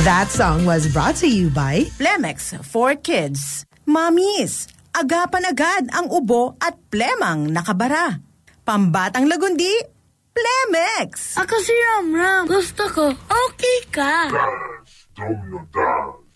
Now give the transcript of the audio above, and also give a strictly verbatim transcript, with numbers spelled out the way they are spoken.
That song was brought to you by Plemex for Kids. Mamis, agapan agad ang ubo at plemang nakabara. Pambatang lagundi, Plemex! Ako si Ram Ram. Gusto ko, okay ka. Dance, don't you dance.